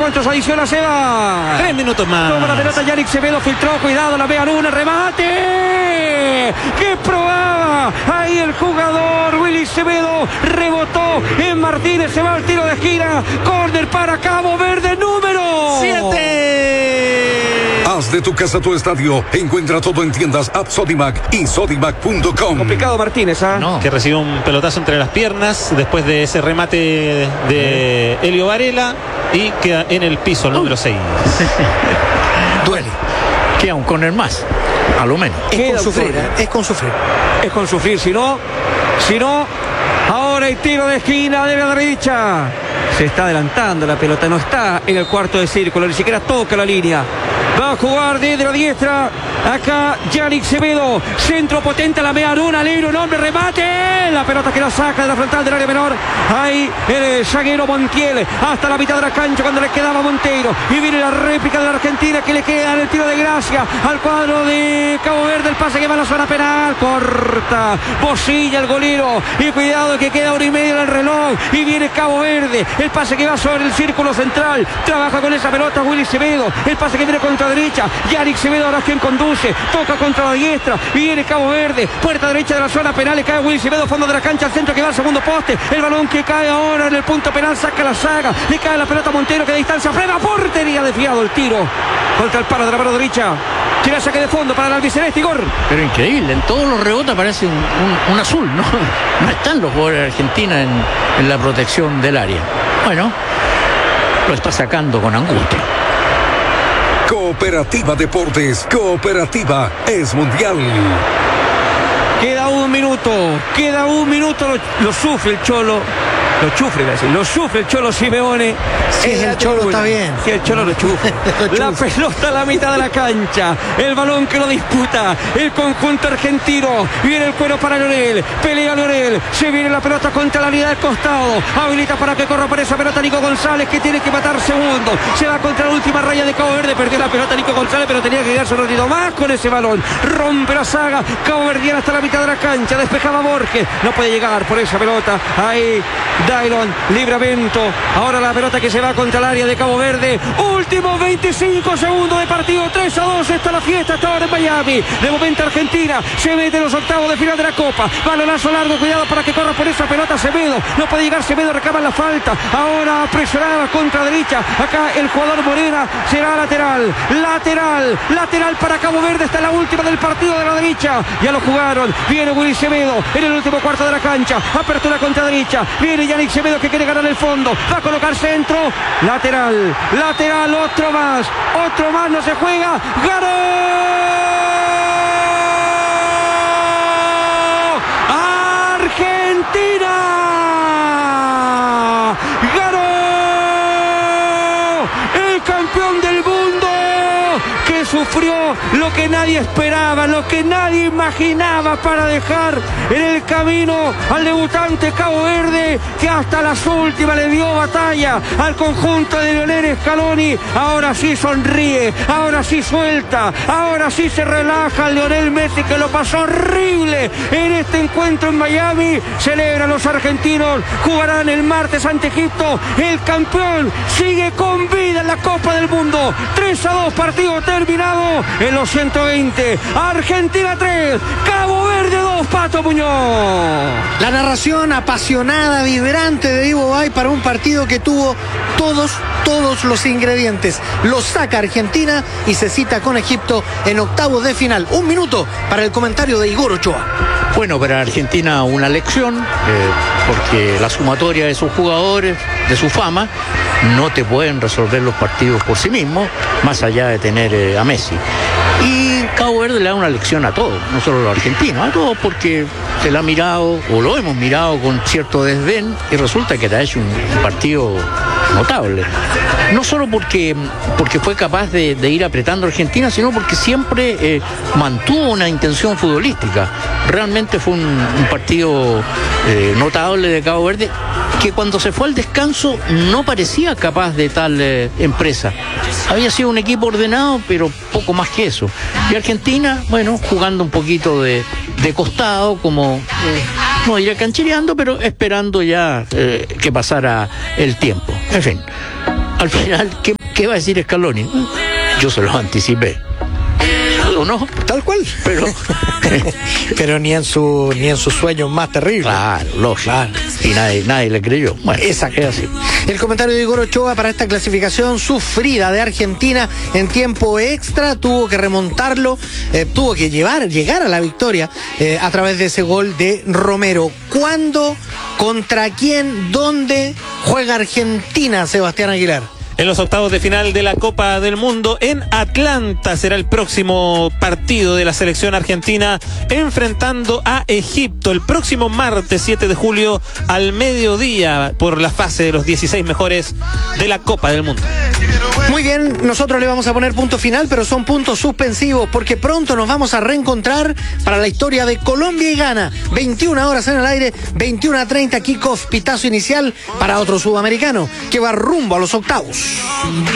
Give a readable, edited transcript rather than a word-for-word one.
¿Cuántos adiciona Seba? 3 minutos más. Toma la pelota Yannick Semedo, filtró, cuidado, la ve Aruna, remate. ¡Qué probaba! Ahí el jugador Willy Semedo rebotó en Martínez, se va al tiro de esquina. Córner para Cabo Verde, número 7. Haz de tu casa tu estadio. Encuentra todo en tiendas App Sodimac y Sodimac.com. Complicado Martínez, ¿ah? No, que recibió un pelotazo entre las piernas después de ese remate de Elio Varela y queda en el piso el número 6. Duele. Queda un córner más, a lo menos. Es con sufrir, es con sufrir. Es con sufrir, si no, ahora el tiro de esquina de la derecha. Se está adelantando la pelota, no está en el cuarto de círculo, ni siquiera toca la línea. Va a jugar desde la diestra. Acá Yannick Semedo. Centro potente a la media luna. Libre un hombre. Remate. La pelota que la saca de la frontal del área menor. Ahí el zaguero Montiel. Hasta la mitad de la cancha cuando le quedaba Monteiro. Y viene la réplica de la Argentina que le queda en el tiro de gracia al cuadro de Cabo Verde. El pase que va a la zona penal. Corta. Bocilla el golero. Y cuidado que queda 1:30 en el reloj. Y viene Cabo Verde. El pase que va sobre el círculo central. Trabaja con esa pelota Willy Semedo. El pase que viene contra derecha. Yannick Semedo ahora es quien conduce. Toca contra la diestra. Viene Cabo Verde. Puerta derecha de la zona penal. Le cae Willy Semedo. Fondo de la cancha. Al centro que va al segundo poste. El balón que cae ahora en el punto penal. Saca la saga. Le cae la pelota a Montero que de distancia frena. Portería desviado el tiro. Contra el palo de la mano derecha. Tira saque de fondo para el albiceleste. Igor. Pero increíble. En todos los rebotes aparece un azul. No están los jugadores de Argentina en la protección del área. Bueno, lo está sacando con angustia. Cooperativa Deportes. Cooperativa es mundial. Queda un minuto. Lo sufre el Cholo. Lo sufre el Cholo Simeone. Si es el Cholo está bien. Si el Cholo lo sufre. La pelota a la mitad de la cancha. El balón que lo disputa el conjunto argentino. Viene el cuero para Leonel. Pelea Leonel. Se viene la pelota contra la línea del costado. Habilita para que corra por esa pelota Nico González, que tiene que matar segundo. Se va contra la última raya de Cabo Verde. Perdió la pelota Nico González, pero tenía que quedarse un ratito más con ese balón. Rompe la saga. Cabo Verde hasta la mitad de la cancha. Despejaba Borges. No puede llegar por esa pelota. Ahí Dailon, Livramento. Ahora la pelota que se va contra el área de Cabo Verde. Últimos 25 segundos de partido. 3-2. Está la fiesta hasta ahora en Miami. De momento Argentina se mete en los octavos de final de la Copa. Balonazo largo. Cuidado para que corra por esa pelota Semedo. No puede llegar Semedo. Recaba la falta. Ahora presionada contra derecha. Acá el jugador Morena. Será lateral. Lateral para Cabo Verde. Está la última del partido de la derecha. Ya lo jugaron. Viene Willy Semedo en el último cuarto de la cancha. Apertura contra derecha. Viene Yannick Semedo que quiere ganar el fondo. Va a colocar centro. Lateral. Otro más. No se juega. ¡Ganó! ¡Argentina! ¡Ganó! El campeón del mundo que sufrió lo que nadie esperaba, lo que nadie imaginaba, para dejar en el camino al debutante Cabo Verde, que hasta las últimas le dio batalla al conjunto de Lionel Scaloni. Ahora sí sonríe, ahora sí suelta, ahora sí se relaja Lionel Messi, que lo pasó horrible en este encuentro en Miami. Celebran los argentinos, jugarán el martes ante Egipto. El campeón sigue con vida en la Copa del Mundo. 3-2, partido terminado en los 120. Argentina 3, Cabo Verde 2, Pato Muñoz. La narración apasionada, vibrante de Ivo Bay para un partido que tuvo todos los ingredientes. Lo saca Argentina y se cita con Egipto en octavos de final. Un minuto para el comentario de Igor Ochoa. Bueno, para Argentina una lección, porque la sumatoria de sus jugadores, de su fama, no te pueden resolver los partidos por sí mismos, más allá de tener a Messi. Y Cabo Verde le da una lección a todos, no solo a los argentinos, a todos, porque se la ha mirado, o lo hemos mirado con cierto desdén, y resulta que te ha hecho un partido notable. No solo porque fue capaz de ir apretando a Argentina, sino porque siempre mantuvo una intención futbolística. Realmente fue un partido notable de Cabo Verde, que cuando se fue al descanso no parecía capaz de tal empresa. Había sido un equipo ordenado, pero poco más que eso. Y Argentina, bueno, jugando un poquito de costado, como no diría canchereando, pero esperando ya que pasara el tiempo. En fin, al final, ¿qué ¿qué va a decir Scaloni? Yo se los anticipé. ¿O no? Tal cual. Pero ni en sus sueños más terribles. Claro, lógico. Claro. Y nadie le creyó. Bueno, exacto. Es así. El comentario de Igor Ochoa para esta clasificación sufrida de Argentina en tiempo extra. Tuvo que remontarlo, tuvo que llegar a la victoria a través de ese gol de Romero. ¿Cuándo, contra quién, dónde juega Argentina, Sebastián Aguilar? En los octavos de final de la Copa del Mundo en Atlanta será el próximo partido de la selección argentina enfrentando a Egipto el próximo martes 7 de julio al mediodía por la fase de los 16 mejores de la Copa del Mundo. Muy bien, nosotros le vamos a poner punto final, pero son puntos suspensivos porque pronto nos vamos a reencontrar para la historia de Colombia y Ghana. 21 horas en el aire, 21:30 kickoff, pitazo inicial para otro sudamericano que va rumbo a los octavos.